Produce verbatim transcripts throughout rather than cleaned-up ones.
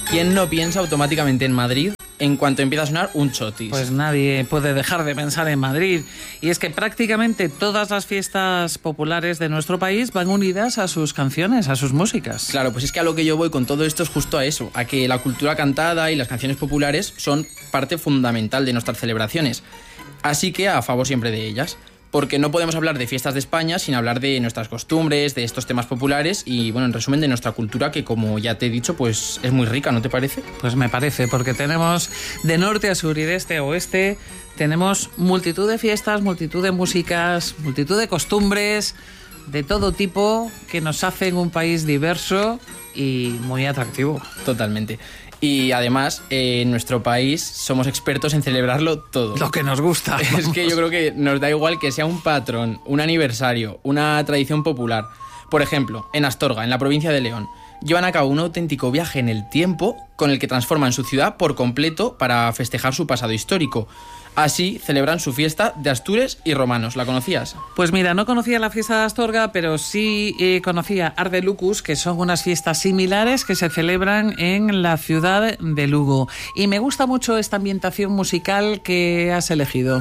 ¿quién no piensa automáticamente en Madrid en cuanto empieza a sonar un chotis? Pues nadie puede dejar de pensar en Madrid. Y es que prácticamente todas las fiestas populares de nuestro país van unidas a sus canciones, a sus músicas. Claro, pues es que a lo que yo voy con todo esto es justo a eso, a que la cultura cantada y las canciones populares son parte fundamental de nuestras celebraciones. Así que a favor siempre de ellas. Porque no podemos hablar de fiestas de España sin hablar de nuestras costumbres, de estos temas populares y, bueno, en resumen, de nuestra cultura que, como ya te he dicho, pues es muy rica, ¿no te parece? Pues me parece, porque tenemos de norte a sur y de este a oeste, tenemos multitud de fiestas, multitud de músicas, multitud de costumbres, de todo tipo, que nos hacen un país diverso y muy atractivo. Totalmente. Y además, eh, en nuestro país somos expertos en celebrarlo todo. Lo que nos gusta. Es vamos. que yo creo que nos da igual que sea un patrón, un aniversario, una tradición popular. Por ejemplo, en Astorga, en la provincia de León, llevan a cabo un auténtico viaje en el tiempo con el que transforman su ciudad por completo para festejar su pasado histórico. Así celebran su fiesta de Astures y Romanos. ¿La conocías? Pues mira, no conocía la fiesta de Astorga, pero sí eh, conocía Arde Lucus, que son unas fiestas similares que se celebran en la ciudad de Lugo. Y me gusta mucho esta ambientación musical que has elegido.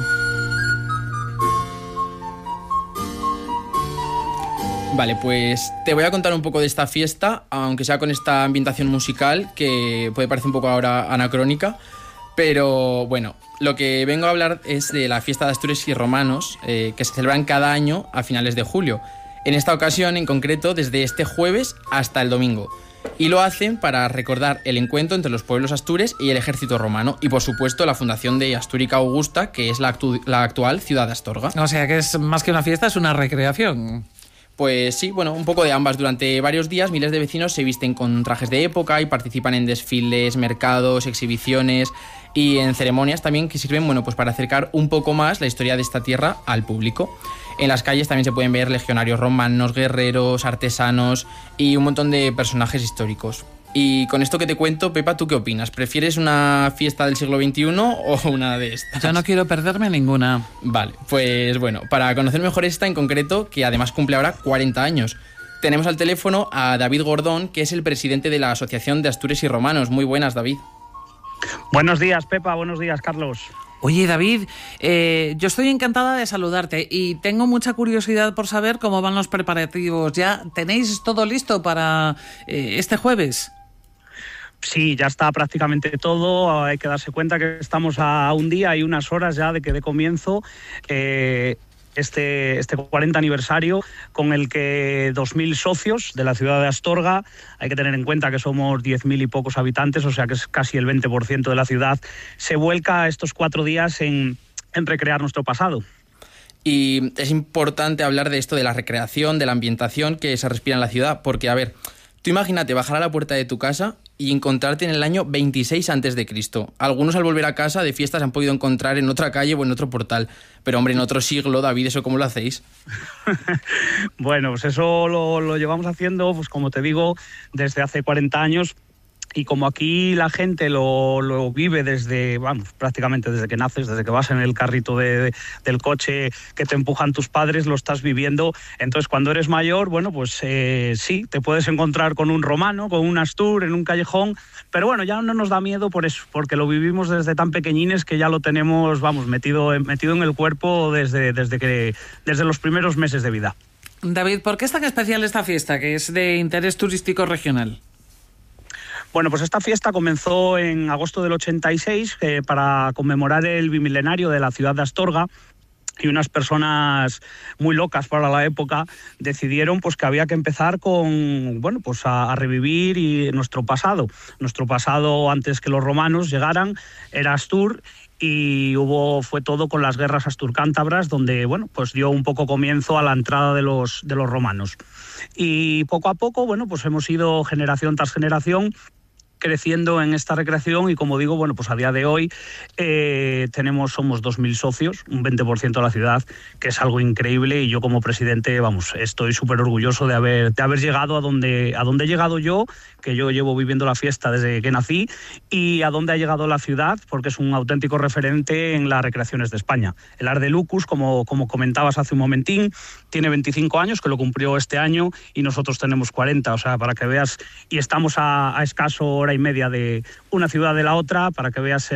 Vale, pues te voy a contar un poco de esta fiesta, aunque sea con esta ambientación musical, que puede parecer un poco ahora anacrónica. Pero bueno, lo que vengo a hablar es de la fiesta de Astures y Romanos, eh, que se celebran cada año a finales de julio. En esta ocasión, en concreto, desde este jueves hasta el domingo. Y lo hacen para recordar el encuentro entre los pueblos astures y el ejército romano. Y, por supuesto, la fundación de Astúrica Augusta, que es la, actu- la actual ciudad de Astorga. O sea que es más que una fiesta, es una recreación. Pues sí, bueno, un poco de ambas. Durante varios días miles de vecinos se visten con trajes de época y participan en desfiles, mercados, exhibiciones y en ceremonias también que sirven, bueno, pues para acercar un poco más la historia de esta tierra al público. En las calles también se pueden ver legionarios romanos, guerreros, artesanos y un montón de personajes históricos. Y con esto que te cuento, Pepa, ¿tú qué opinas? ¿Prefieres una fiesta del siglo veintiuno o una de estas? Yo no quiero perderme ninguna. Vale, pues bueno, para conocer mejor esta en concreto, que además cumple ahora cuarenta años, tenemos al teléfono a David Gordón, que es el presidente de la Asociación de Astures y Romanos. Muy buenas, David. Buenos días, Pepa. Buenos días, Carlos. Oye, David, eh, yo estoy encantada de saludarte y tengo mucha curiosidad por saber cómo van los preparativos. ¿Ya tenéis todo listo para eh, este jueves? Sí, ya está prácticamente todo. Hay que darse cuenta que estamos a un día y unas horas ya de que dé comienzo eh, este, este cuarenta aniversario con el que dos mil socios de la ciudad de Astorga, hay que tener en cuenta que somos diez mil y pocos habitantes, o sea que es casi el veinte por ciento de la ciudad, se vuelca estos cuatro días en, en recrear nuestro pasado. Y es importante hablar de esto de la recreación, de la ambientación que se respira en la ciudad, porque, a ver, tú imagínate bajar a la puerta de tu casa y encontrarte en el año veintiséis antes de Cristo. Algunos al volver a casa de fiestas han podido encontrar en otra calle o en otro portal. Pero, hombre, en otro siglo, David, ¿eso cómo lo hacéis? Bueno, pues eso lo, lo llevamos haciendo, pues como te digo, desde hace cuarenta años. Y como aquí la gente lo, lo vive desde, vamos, prácticamente desde que naces, desde que vas en el carrito de, de, del coche que te empujan tus padres, lo estás viviendo. Entonces, cuando eres mayor, bueno, pues eh, sí, te puedes encontrar con un romano, con un astur, en un callejón, pero bueno, ya no nos da miedo por eso, porque lo vivimos desde tan pequeñines que ya lo tenemos, vamos, metido, metido en el cuerpo desde, desde, que, desde los primeros meses de vida. David, ¿por qué es tan especial esta fiesta, que es de interés turístico regional? Bueno, pues esta fiesta comenzó en agosto del ochenta y seis eh, para conmemorar el bimilenario de la ciudad de Astorga, y unas personas muy locas para la época decidieron pues que había que empezar con, bueno, pues a, a revivir y nuestro pasado. Nuestro pasado antes que los romanos llegaran era Astur, y hubo fue todo con las guerras asturcántabras, donde bueno, pues dio un poco comienzo a la entrada de los de los romanos. Y poco a poco, bueno, pues hemos ido generación tras generación creciendo en esta recreación, y como digo, bueno, pues a día de hoy eh, tenemos, somos dos mil socios, un veinte por ciento de la ciudad, que es algo increíble, y yo como presidente, vamos, estoy súper orgulloso de haber, de haber llegado a donde, a donde he llegado yo, que yo llevo viviendo la fiesta desde que nací, y a donde ha llegado la ciudad, porque es un auténtico referente en las recreaciones de España. El Arde Lucus, como, como comentabas hace un momentín, tiene veinticinco años, que lo cumplió este año, y nosotros tenemos cuarenta, o sea, para que veas, y estamos a, a escaso hora y media de una ciudad de la otra, para que veas